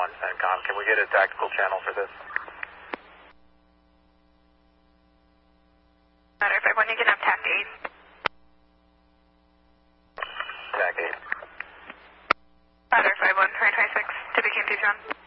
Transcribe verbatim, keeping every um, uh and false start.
one, CENTCOM. Can we get a tactical channel for this? Matter five one, you can have T A C eight. T A C eight. Matter five one, twenty twenty-six, to begin Tucson.